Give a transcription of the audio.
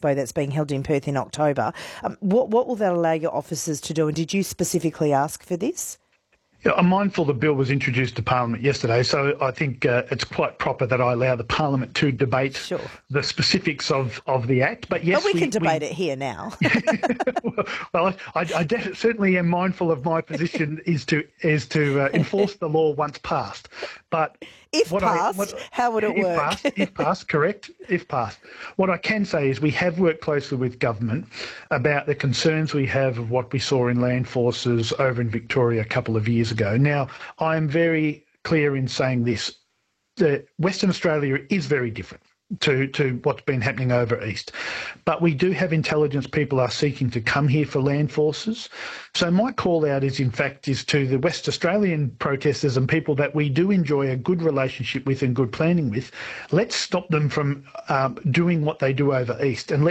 Expo that's being held in Perth in October. What will that allow your officers to do? And did you specifically ask for this? Yeah, I'm mindful the bill was introduced to Parliament yesterday, so I think it's quite proper that I allow the Parliament to debate the specifics of the Act. But yes, we can debate it here now. Well, I certainly am mindful of my position is to enforce the law once passed. But how would it work? If passed, correct. If passed, what I can say is we have worked closely with government about the concerns we have of what we saw in land forces over in Victoria a couple of years ago. Now, I am very clear in saying this: Western Australia is very different to what's been happening over east. But we do have intelligence people are seeking to come here for land forces. So my call out is to the West Australian protesters and people that we do enjoy a good relationship with and good planning with. Let's stop them from doing what they do over east, and